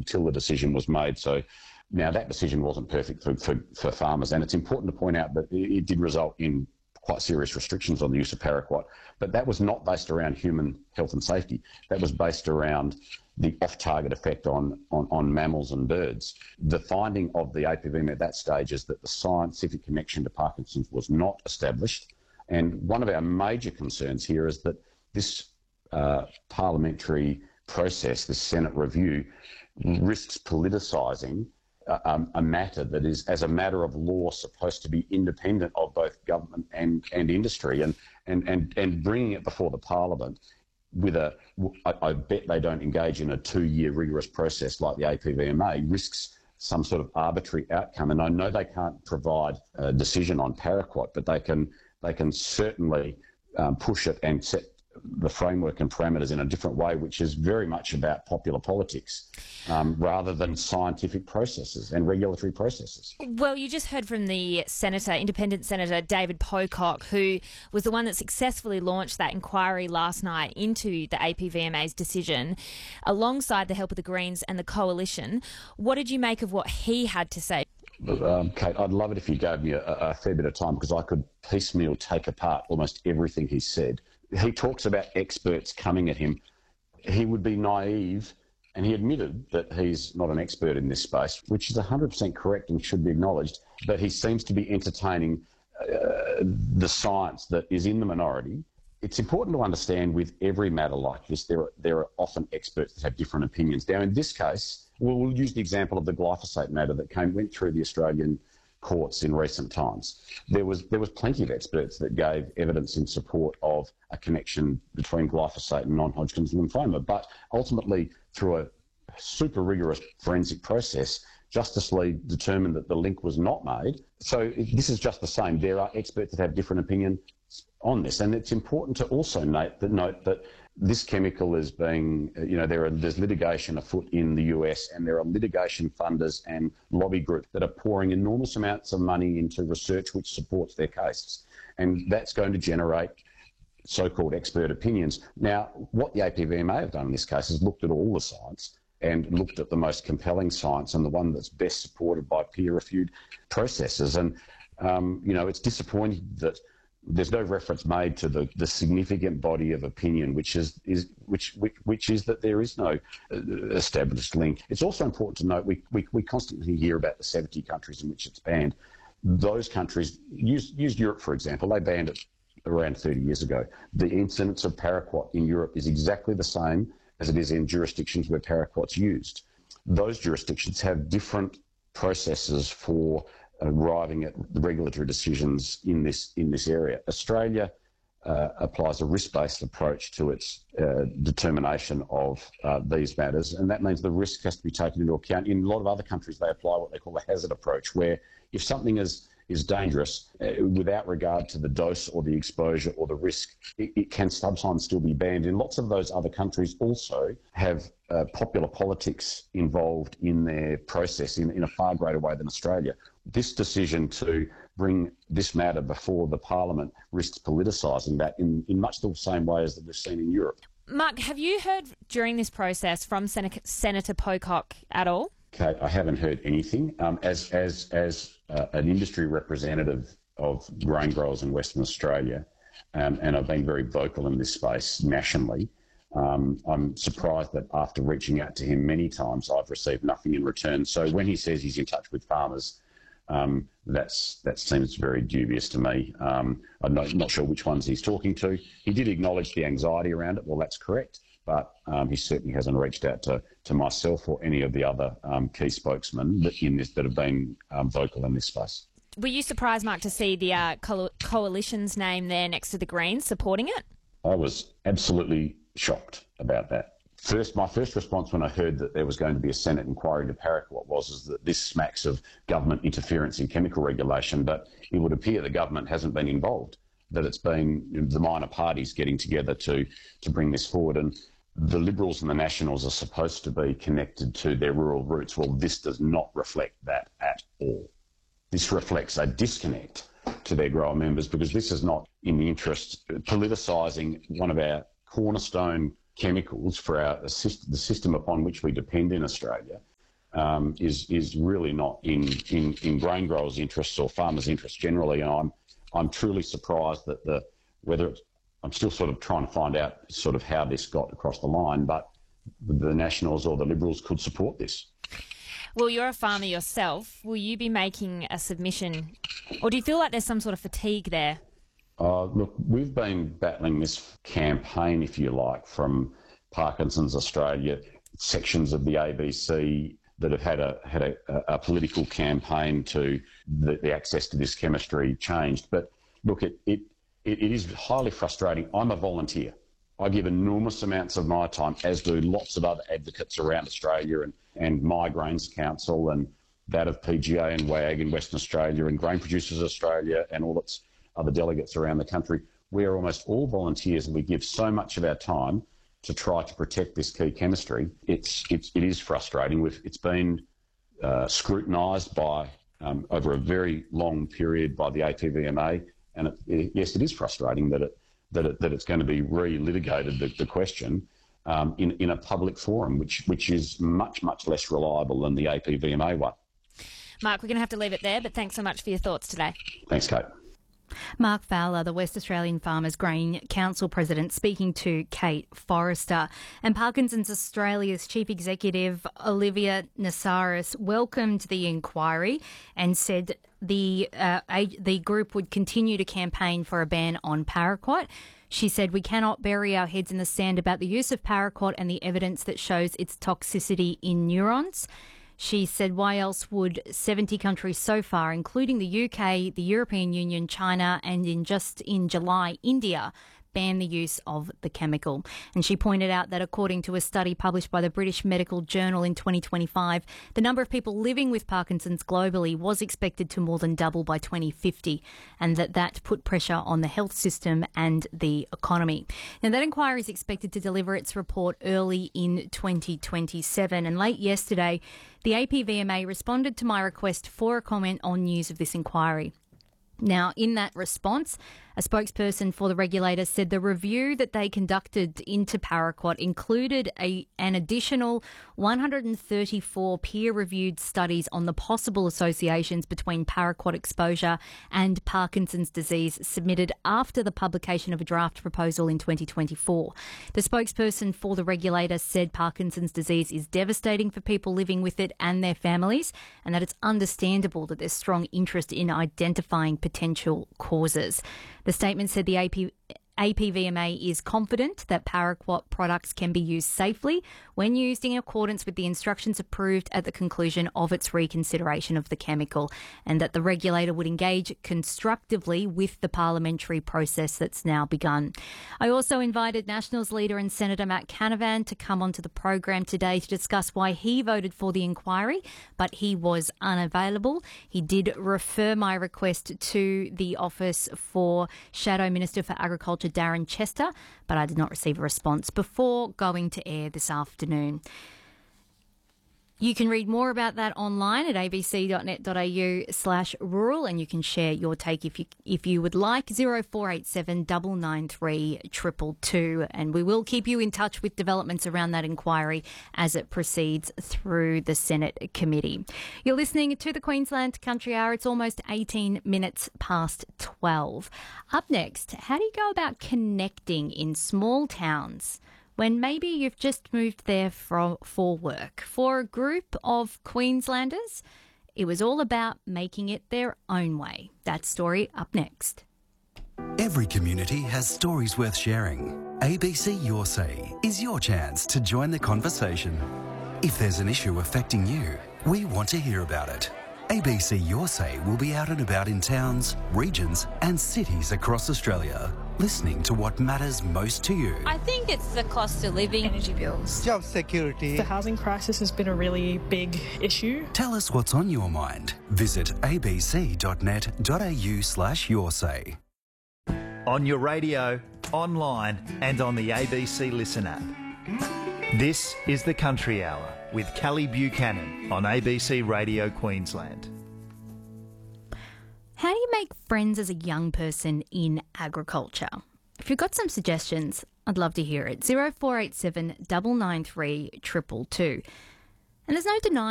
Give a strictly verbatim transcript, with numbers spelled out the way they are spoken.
until the decision was made. So now that decision wasn't perfect for, for, for farmers, and it's important to point out that it, it did result in quite serious restrictions on the use of paraquat, but that was not based around human health and safety. That was based around the off-target effect on, on, on mammals and birds. The finding of the A P V M at that stage is that the scientific connection to Parkinson's was not established, and one of our major concerns here is that this uh, parliamentary process, this Senate review, risks politicising Um, a matter that is, as a matter of law, supposed to be independent of both government and, and industry, and, and, and, and bringing it before the Parliament with a, I, I bet they don't engage in a two-year rigorous process like the A P V M A, risks some sort of arbitrary outcome. And I know they can't provide a decision on paraquat, but they can, they can certainly um, push it and set the framework and parameters in a different way, which is very much about popular politics um, rather than scientific processes and regulatory processes. Well, you just heard from the Senator, Independent Senator David Pocock, who was the one that successfully launched that inquiry last night into the A P V M A's decision, alongside the help of the Greens and the Coalition. What did you make of what he had to say? Um, Kate, I'd love it if you gave me a, a fair bit of time, because I could piecemeal take apart almost everything he said. He talks about experts coming at him. He would be naive, and he admitted that he's not an expert in this space, which is one hundred percent correct and should be acknowledged, but he seems to be entertaining uh, the science that is in the minority. It's important to understand with every matter like this, there are, there are often experts that have different opinions. Now, in this case, we'll, we'll use the example of the glyphosate matter that came went through the Australian courts in recent times. There was there was plenty of experts that gave evidence in support of a connection between glyphosate and non-Hodgkin's lymphoma, but ultimately, through a super rigorous forensic process, Justice Lee determined that the link was not made. So this is just the same. There are experts that have different opinions on this, and it's important to also note that note that this chemical is being, you know, there are there's litigation afoot in the U S, and there are litigation funders and lobby groups that are pouring enormous amounts of money into research which supports their cases, and that's going to generate so-called expert opinions. Now, what the A P V M A have done in this case is looked at all the science and looked at the most compelling science and the one that's best supported by peer-reviewed processes. And, um, you know, it's disappointing that there's no reference made to the, the significant body of opinion, which is, is which, which which is that there is no established link. It's also important to note we, we, we constantly hear about the seventy countries in which it's banned. Those countries, use, use Europe for example, they banned it around thirty years ago. The incidence of paraquat in Europe is exactly the same as it is in jurisdictions where paraquat's used. Those jurisdictions have different processes for arriving at the regulatory decisions in this in this area. Australia uh, applies a risk-based approach to its uh, determination of uh, these matters, and that means the risk has to be taken into account. In a lot of other countries, they apply what they call a hazard approach, where if something is is dangerous, uh, without regard to the dose or the exposure or the risk, it, it can sometimes still be banned. And lots of those other countries also have uh, popular politics involved in their process in, in a far greater way than Australia. This decision to bring this matter before the Parliament risks politicising that in, in much the same way as that we've seen in Europe. Mark, have you heard during this process from Sen- Senator Pocock at all? Kate, I haven't heard anything. Um, as as as uh, an industry representative of grain growers in Western Australia, um, and I've been very vocal in this space nationally, um, I'm surprised that after reaching out to him many times, I've received nothing in return. So when he says he's in touch with farmers, um, that's that seems very dubious to me. Um, I'm not, not sure which ones he's talking to. He did acknowledge the anxiety around it. Well, that's correct. But um, he certainly hasn't reached out to, to myself or any of the other um, key spokesmen that, in this, that have been um, vocal in this space. Were you surprised, Mark, to see the uh, co- Coalition's name there next to the Greens supporting it? I was absolutely shocked about that. First, my first response when I heard that there was going to be a Senate inquiry into paraquat was is that this smacks of government interference in chemical regulation, but it would appear the government hasn't been involved, that it's been the minor parties getting together to, to bring this forward. And the Liberals and the Nationals are supposed to be connected to their rural roots. Well, this does not reflect that at all. This reflects a disconnect to their grower members, because this is not in the interest, politicising one of our cornerstone chemicals for our the system upon which we depend in Australia. um, is is really not in, in, in grain growers' interests or farmers' interests generally. And I'm I'm truly surprised that the whether it's, I'm still sort of trying to find out sort of how this got across the line, but the Nationals or the Liberals could support this. Well, you're a farmer yourself. Will you be making a submission, or do you feel like there's some sort of fatigue there? Uh, look, we've been battling this campaign, if you like, from Parkinson's Australia, sections of the A B C that have had a had a, a political campaign to the, the access to this chemistry changed. But look, it, it it is highly frustrating. I'm a volunteer. I give enormous amounts of my time, as do lots of other advocates around Australia, and, and Migraines Council and that of P G A and W A G in Western Australia and Grain Producers Australia and all its other delegates around the country. We are almost all volunteers, and we give so much of our time to try to protect this key chemistry. It's, it's, it is frustrating. We've, it's been uh, scrutinised by um, over a very long period by the A P V M A, and it, it, yes, it is frustrating that it that it, that it's going to be re-litigated, the, the question, um, in, in a public forum, which which is much, much less reliable than the A P V M A one. Mark, we're going to have to leave it there, but thanks so much for your thoughts today. Thanks, Kate. Mark Fowler, the West Australian Farmers Grain Council President, speaking to Kate Forrester. And Parkinson's Australia's Chief Executive, Olivia Nassaris, welcomed the inquiry and said the uh, the group would continue to campaign for a ban on paraquat. She said, "We cannot bury our heads in the sand about the use of paraquat and the evidence that shows its toxicity in neurons." She said, why else would seventy countries so far, including the U K, the European Union, China, and in just in July, India, ban the use of the chemical? And she pointed out that according to a study published by the British Medical Journal in twenty twenty-five, the number of people living with Parkinson's globally was expected to more than double by twenty fifty, and that that put pressure on the health system and the economy. Now, that inquiry is expected to deliver its report early in twenty twenty-seven, and late yesterday, the A P V M A responded to my request for a comment on news of this inquiry. Now, in that response, a spokesperson for the regulator said the review that they conducted into paraquat included a, an additional one hundred thirty-four peer-reviewed studies on the possible associations between paraquat exposure and Parkinson's disease submitted after the publication of a draft proposal in twenty twenty-four. The spokesperson for the regulator said Parkinson's disease is devastating for people living with it and their families, and that it's understandable that there's strong interest in identifying potential causes. The statement said the A P, A P V M A is confident that paraquat products can be used safely when used in accordance with the instructions approved at the conclusion of its reconsideration of the chemical, and that the regulator would engage constructively with the parliamentary process that's now begun. I also invited Nationals leader and Senator Matt Canavan to come onto the program today to discuss why he voted for the inquiry, but he was unavailable. He did refer my request to the Office for Shadow Minister for Agriculture, Darren Chester, but I did not receive a response before going to air this afternoon. You can read more about that online at abc.net.au slash rural, and you can share your take if you if you would like. zero four eight seven nine nine three two two two, and we will keep you in touch with developments around that inquiry as it proceeds through the Senate committee. You're listening to the Queensland Country Hour. It's almost eighteen minutes past twelve. Up next, how do you go about connecting in small towns when maybe you've just moved there for, for work? For a group of Queenslanders, it was all about making it their own way. That story up next. Every community has stories worth sharing. A B C Your Say is your chance to join the conversation. If there's an issue affecting you, we want to hear about it. A B C Your Say will be out and about in towns, regions and cities across Australia, listening to what matters most to you. I think it's the cost of living, energy bills, job security. The housing crisis has been a really big issue. Tell us what's on your mind. Visit abc.net.au slash your say. On your radio, online and on the A B C Listen app. This is the Country Hour with Kelly Buchanan on A B C Radio Queensland. How do you make friends as a young person in agriculture? If you've got some suggestions, I'd love to hear it. zero four eight seven nine nine three two two two. And there's no denying